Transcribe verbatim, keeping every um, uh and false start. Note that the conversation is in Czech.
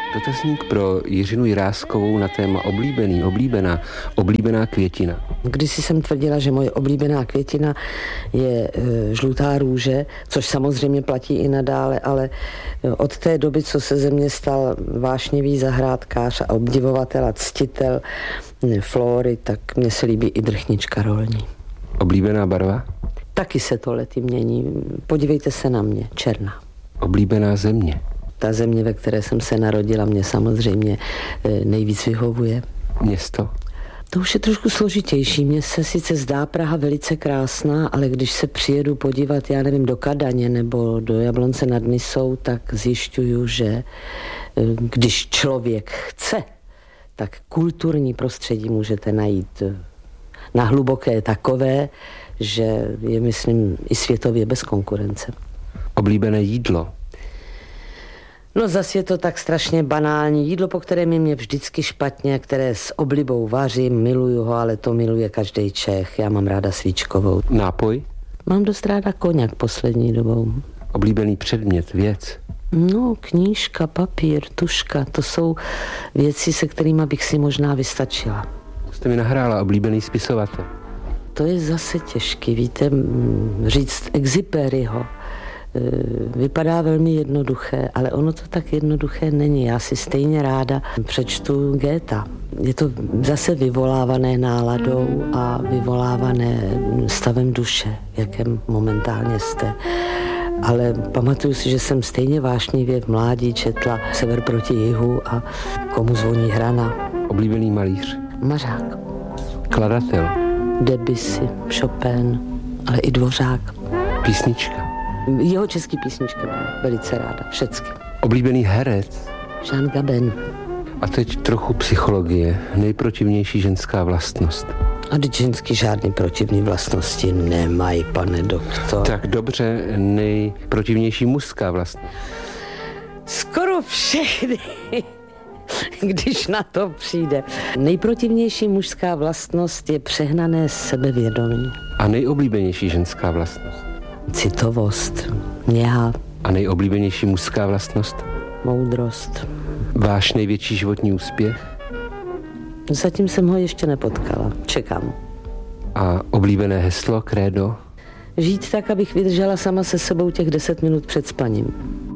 Dotazník pro Jiřinu Jiráskovou na téma oblíbený, oblíbená, oblíbená květina. Kdysi jsem tvrdila, že moje oblíbená květina je e, žlutá růže, což samozřejmě platí i nadále, ale od té doby, co se ze mě stal vášnivý zahrádkář a obdivovatel a ctitel flóry, tak mně se líbí i drchnička rolní. Oblíbená barva? Taky se to lety mění. Podívejte se na mě, černá. Oblíbená země? Ta země, ve které jsem se narodila, mě samozřejmě nejvíc vyhovuje. Město? To už je trošku složitější. Mně se sice zdá Praha velice krásná, ale když se přijedu podívat, já nevím, do Kadaně nebo do Jablonce nad Nisou, tak zjišťuju, že když člověk chce, tak kulturní prostředí můžete najít na hluboké takové, že je, myslím, i světově bez konkurence. Oblíbené jídlo? No zase je to tak strašně banální. Jídlo, po kterém je mě vždycky špatně, které s oblibou vařím, miluju ho, ale to miluje každý Čech. Já mám ráda svíčkovou. Nápoj? Mám dost ráda koněk poslední dobou. Oblíbený předmět, věc? No, knížka, papír, tuška, to jsou věci, se kterými bych si možná vystačila. Jste mi nahrála oblíbený spisovatel? To je zase těžký, víte, říct Exupéryho. Vypadá velmi jednoduché, ale ono to tak jednoduché není. Já si stejně ráda přečtu Goetha. Je to zase vyvolávané náladou a vyvolávané stavem duše, v jakém momentálně jste. Ale pamatuju si, že jsem stejně vášnivě v mládí četla Sever proti jihu a Komu zvoní hrana. Oblíbený malíř? Mařák. Kladatel? Debussy, Chopin, ale i Dvořák. Písnička? Jeho český písničky mám velice ráda, všecky. Oblíbený herec? Jean Gabin. A teď trochu psychologie. Nejprotivnější ženská vlastnost? A teď ženský žádný protivný vlastnosti nemají, pane doktor. Tak dobře, nejprotivnější mužská vlastnost? Skoro všechny, když na to přijde. Nejprotivnější mužská vlastnost je přehnané sebevědomí. A nejoblíbenější ženská vlastnost? Citovost, něha. A nejoblíbenější mužská vlastnost? Moudrost. Váš největší životní úspěch? Zatím jsem ho ještě nepotkala. Čekám. A oblíbené heslo, krédo? Žít tak, abych vydržela sama se sebou těch deset minut před spaním.